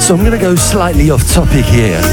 So I'm going to go slightly off topic here.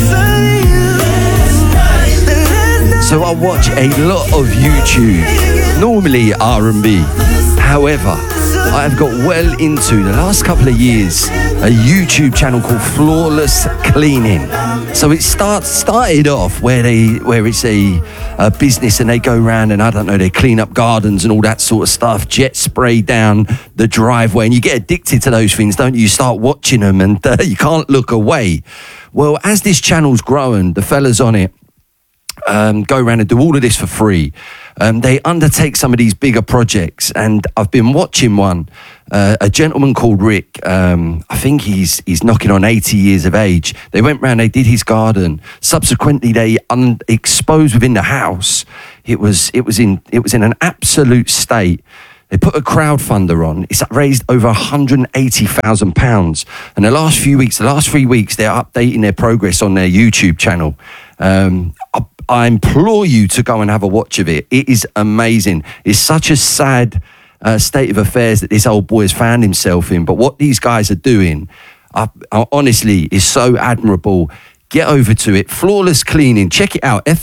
So I watch a lot of YouTube, normally R&B. However, I have got well into the last couple of years a YouTube channel called Flawless Cleaning. So it started off where it's a business and they go around and I don't know, they clean up gardens and all that sort of stuff, jet spray down the driveway, and you get addicted to those things, don't you? You start watching them and you can't look away. Well, as this channel's growing, the fellas on it go around and do all of this for free. They undertake some of these bigger projects, and I've been watching one. A gentleman called Rick, I think he's knocking on 80 years of age. They went round, they did his garden. Subsequently, they exposed within the house. It was in an absolute state. They put a crowdfunder on. It's raised over £180,000. And the last 3 weeks, they're updating their progress on their YouTube channel. I implore you to go and have a watch of it. It is amazing. It's such a sad state of affairs that this old boy has found himself in. But what these guys are doing, honestly, is so admirable. Get over to it. Flawless Cleaning. Check it out.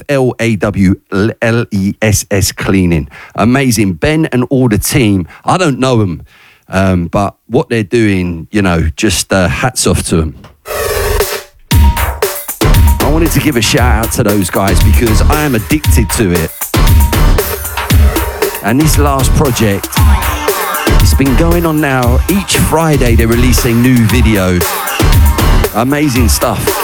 FLAWLESS Cleaning. Amazing. Ben and all the team. I don't know them, but what they're doing, just hats off to them. I wanted to give a shout out to those guys because I am addicted to it. And this last project, it's been going on now. Each Friday they release a new video. Amazing stuff.